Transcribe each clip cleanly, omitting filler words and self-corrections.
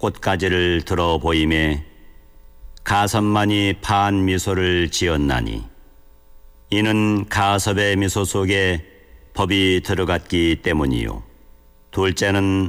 꽃가지를 들어 보이매 가섭만이 파한 미소를 지었나니 이는 가섭의 미소 속에 법이 들어갔기 때문이요. 둘째는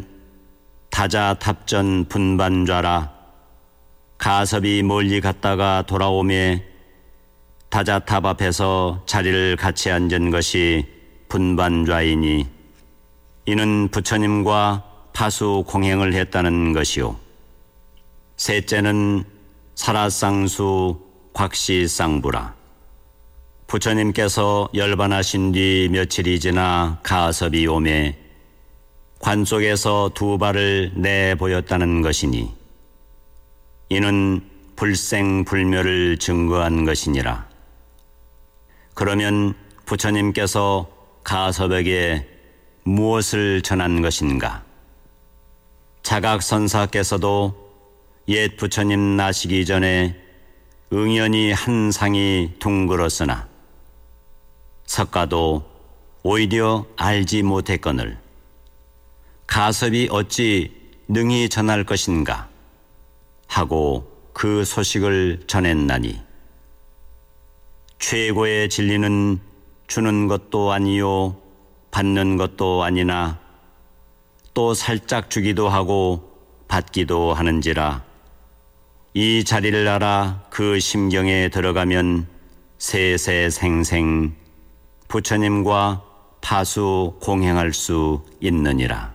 타자탑전 분반좌라. 가섭이 멀리 갔다가 돌아오매 타자탑 앞에서 자리를 같이 앉은 것이 분반좌이니 이는 부처님과 파수 공행을 했다는 것이요. 셋째는 사라쌍수 곽시쌍부라. 부처님께서 열반하신 뒤 며칠이 지나 가섭이 오매 관 속에서 두 발을 내보였다는 것이니 이는 불생불멸을 증거한 것이니라. 그러면 부처님께서 가섭에게 무엇을 전한 것인가? 자각선사께서도 옛 부처님 나시기 전에 응연히 한 상이 둥글었으나 석가도 오히려 알지 못했거늘 가섭이 어찌 능히 전할 것인가 하고 그 소식을 전했나니 최고의 진리는 주는 것도 아니요 받는 것도 아니나 또 살짝 주기도 하고 받기도 하는지라. 이 자리를 알아 그 심경에 들어가면 세세생생 부처님과 파수 공행할 수 있느니라.